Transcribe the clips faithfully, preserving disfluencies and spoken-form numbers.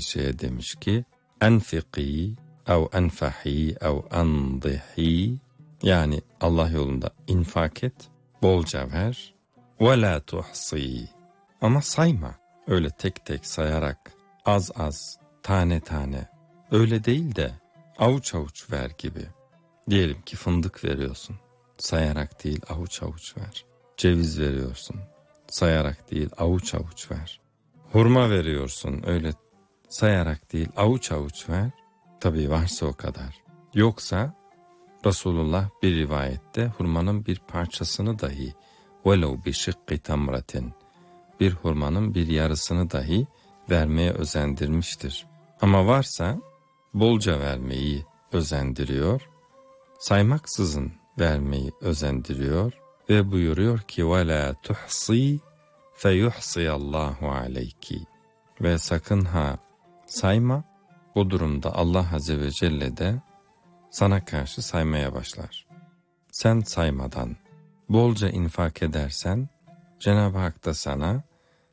Ayşe'ye demiş ki enfiki ev enfahi ev andihi, yani Allah yolunda infak et, bolca ver, ve la tuhsi, ama sayma, öyle tek tek sayarak, az az, tane tane, öyle değil de avuç avuç ver gibi. Diyelim ki fındık veriyorsun, sayarak değil avuç avuç ver. Ceviz veriyorsun, sayarak değil avuç avuç ver. Hurma veriyorsun, öyle sayarak değil avuç avuç ver. Tabii varsa o kadar. Yoksa Resulullah bir rivayette hurmanın bir parçasını dahi, velev bi şıkkı tamratin, bir hurmanın bir yarısını dahi vermeye özendirmiştir. Ama varsa bolca vermeyi özendiriyor, saymaksızın vermeyi özendiriyor ve buyuruyor ki وَلَا تُحْصِي فَيُحْصِيَ اللّٰهُ عَلَيْكِ, ve sakın ha sayma, bu durumda Allah Azze ve Celle de sana karşı saymaya başlar. Sen saymadan bolca infak edersen Cenab-ı Hak da sana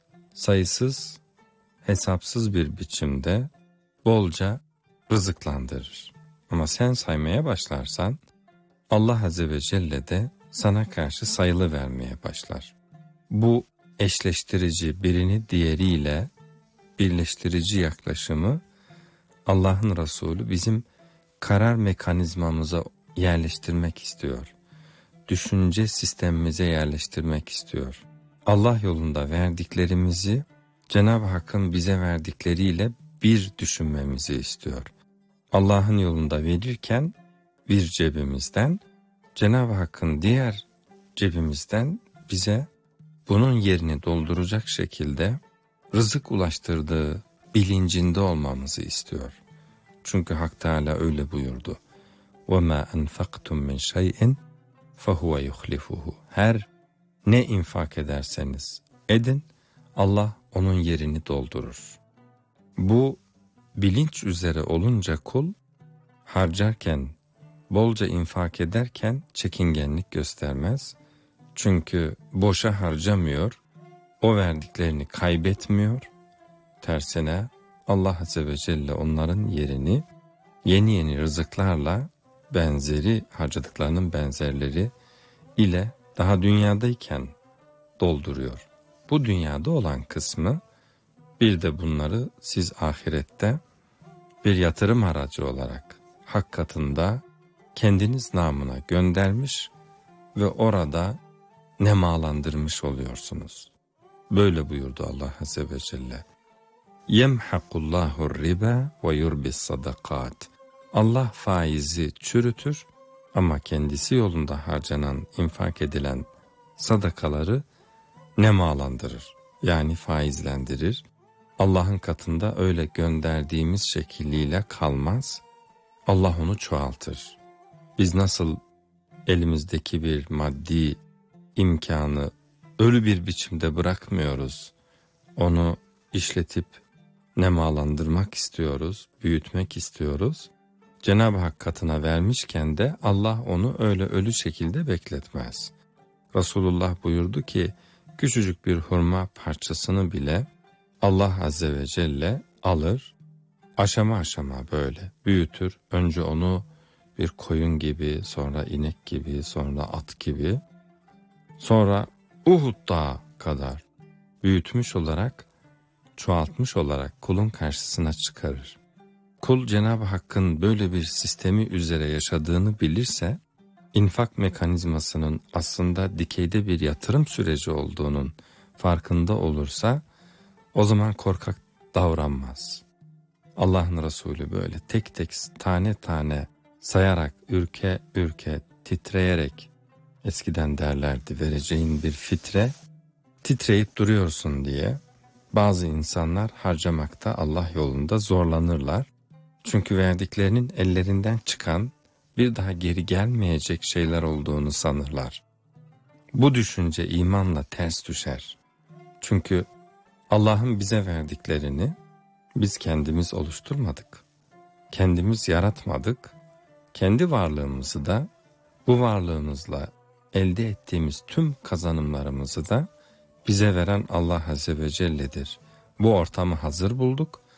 sayısız, hesapsız bir biçimde bolca rızıklandırır. Ama sen saymaya başlarsan Allah Azze ve Celle de sana karşı sayılı vermeye başlar. Bu eşleştirici, birini diğeriyle birleştirici yaklaşımı Allah'ın Resulü bizim karar mekanizmamıza yerleştirmek istiyor. Düşünce sistemimize yerleştirmek istiyor. Allah yolunda verdiklerimizi Cenab-ı Hakk'ın bize verdikleriyle bir düşünmemizi istiyor. Allah'ın yolunda verirken bir cebimizden, Cenab-ı Hakk'ın diğer cebimizden bize bunun yerini dolduracak şekilde rızık ulaştırdığı bilincinde olmamızı istiyor. Çünkü Hak Teâlâ öyle buyurdu. وَمَا أَنْفَقْتُمْ مِنْ شَيْءٍ فَهُوَ يُخْلِفُهُ. Her ne infak ederseniz edin, Allah onun yerini doldurur. Bu bilinç üzere olunca kul, harcarken, bolca infak ederken çekingenlik göstermez. Çünkü boşa harcamıyor, o verdiklerini kaybetmiyor. Tersine Allah Azze ve Celle onların yerini yeni yeni rızıklarla, benzeri harcadıklarının benzerleri ile daha dünyadayken dolduruyor. Bu dünyada olan kısmı, bir de bunları siz ahirette bir yatırım aracı olarak Hak katında kendiniz namına göndermiş ve orada nemalandırmış oluyorsunuz. Böyle buyurdu Allah Azze ve Celle. Yemhakullahu riba ve yurbis sadakat. Allah faizi çürütür ama kendisi yolunda harcanan, infak edilen sadakaları nemalandırır. Yani faizlendirir. Allah'ın katında öyle gönderdiğimiz şekliyle kalmaz. Allah onu çoğaltır. Biz nasıl elimizdeki bir maddi imkanı ölü bir biçimde bırakmıyoruz, onu işletip nemalandırmak istiyoruz, büyütmek istiyoruz. Cenab-ı Hak katına vermişken de Allah onu öyle ölü şekilde bekletmez. Resulullah buyurdu ki, küçücük bir hurma parçasını bile Allah Azze ve Celle alır, aşama aşama böyle büyütür. Önce onu bir koyun gibi, sonra inek gibi, sonra at gibi, sonra Uhud Dağı kadar büyütmüş olarak, çoğaltmış olarak kulun karşısına çıkarır. Kul Cenab-ı Hakk'ın böyle bir sistemi üzere yaşadığını bilirse, infak mekanizmasının aslında dikeyde bir yatırım süreci olduğunun farkında olursa, o zaman korkak davranmaz. Allah'ın Resulü böyle tek tek, tane tane sayarak, ürke ürke, titreyerek, eskiden derlerdi vereceğin bir fitre, titreyip duruyorsun diye bazı insanlar harcamakta Allah yolunda zorlanırlar. Çünkü verdiklerinin ellerinden çıkan, bir daha geri gelmeyecek şeyler olduğunu sanırlar. Bu düşünce imanla ters düşer. Çünkü Allah'ın bize verdiklerini biz kendimiz oluşturmadık. Kendimiz yaratmadık. Kendi varlığımızı da, bu varlığımızla elde ettiğimiz tüm kazanımlarımızı da bize veren Allah Azze ve Celle'dir. Bu ortamı hazır bulduk.